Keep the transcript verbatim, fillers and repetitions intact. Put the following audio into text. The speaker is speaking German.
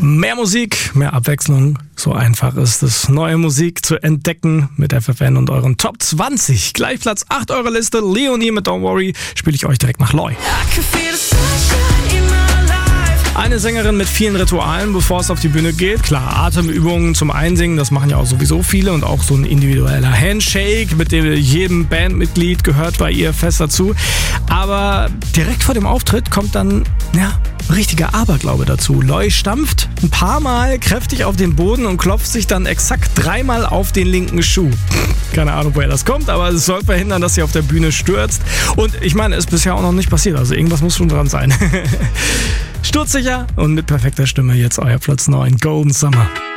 Mehr Musik, mehr Abwechslung. So einfach ist es, neue Musik zu entdecken mit F F N und euren Top zwanzig. Gleich Platz acht eurer Liste, Leonie mit Don't Worry, spiele ich euch direkt nach Loy. Eine Sängerin mit vielen Ritualen, bevor es auf die Bühne geht. Klar, Atemübungen zum Einsingen, das machen ja auch sowieso viele. Und auch so ein individueller Handshake, mit dem jedem Bandmitglied gehört bei ihr fest dazu. Aber direkt vor dem Auftritt kommt dann, ja, richtiger Aberglaube dazu. Loy stampft ein paar Mal kräftig auf den Boden und klopft sich dann exakt dreimal auf den linken Schuh. Keine Ahnung, woher das kommt, aber es soll verhindern, dass sie auf der Bühne stürzt. Und ich meine, ist bisher auch noch nicht passiert, also irgendwas muss schon dran sein. Sturzsicher und mit perfekter Stimme jetzt euer Platz neun, Golden Summer.